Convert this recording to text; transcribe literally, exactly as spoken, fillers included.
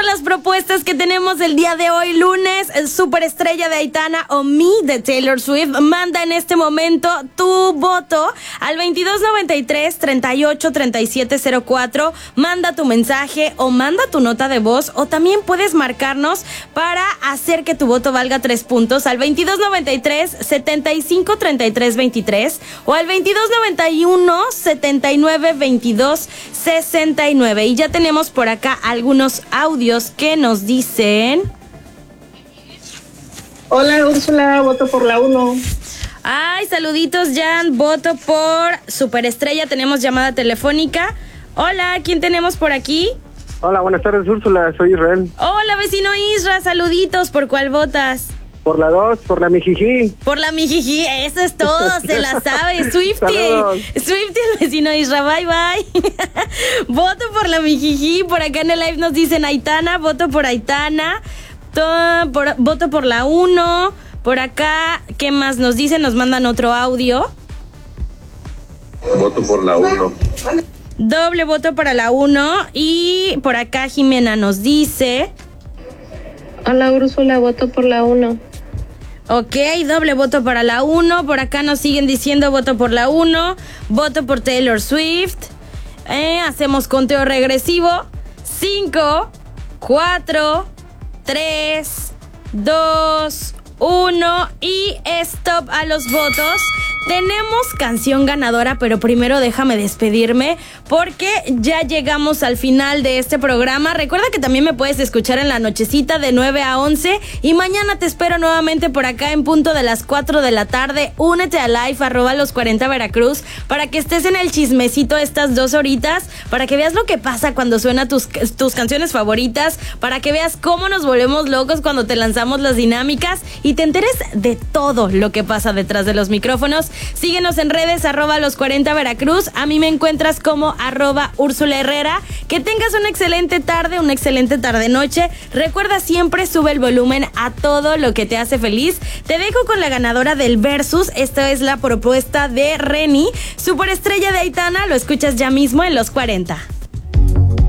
las propuestas que tenemos el día de hoy, lunes. Superestrella de Aitana o Me de Taylor Swift. Manda en este momento tu voto al veintidós noventa y tres, treinta y ocho, treinta y siete cero cuatro. Manda tu mensaje o manda tu nota de voz, o también puedes marcarnos para hacer que tu voto valga tres puntos al veintidós noventa y tres, setenta y cinco, treinta y tres veintitrés o al veintidós noventa y uno, setenta y nueve, veintidós sesenta y nueve. Y ya tenemos por acá algunos audios que nos dicen: hola Úrsula, voto por la uno. Ay, saluditos Jan, voto por Superestrella. Tenemos llamada telefónica. Hola, ¿quién tenemos por aquí? Hola, buenas tardes Úrsula, soy Israel. Hola vecino Isra, saluditos. ¿Por cuál votas? Por la dos, por la Mijiji. Por la Mijiji, eso es todo, se la sabe. Swiftie, Swiftie el vecino Isra, bye bye. Voto por la Mijiji. Por acá en el live nos dicen Aitana, voto por Aitana. To- por, voto por la uno. Por acá, ¿qué más nos dicen? Nos mandan otro audio. Voto por la uno. Doble voto para la uno. Y por acá Jimena nos dice: hola Úrsula, voto por la uno. ok, doble voto para la uno. Por acá nos siguen diciendo voto por la uno. Voto por Taylor Swift. Eh, hacemos conteo regresivo. cinco, cuatro, tres, dos, uno y stop a los votos. Tenemos canción ganadora, pero primero déjame despedirme porque ya llegamos al final de este programa. Recuerda que también me puedes escuchar en la nochecita de nueve a once y mañana te espero nuevamente por acá en punto de las cuatro de la tarde. Únete a live arroba los cuarenta Veracruz para que estés en el chismecito estas dos horitas, para que veas lo que pasa cuando suena tus, tus canciones favoritas, para que veas cómo nos volvemos locos cuando te lanzamos las dinámicas y te enteres de todo lo que pasa detrás de los micrófonos. Síguenos en redes, arroba los cuarenta Veracruz. A mí me encuentras como arroba Úrsula Herrera. Que tengas una excelente tarde, una excelente tarde-noche. Recuerda siempre, sube el volumen a todo lo que te hace feliz. Te dejo con la ganadora del Versus. Esta es la propuesta de Reni. Superestrella de Aitana, lo escuchas ya mismo en los cuarenta.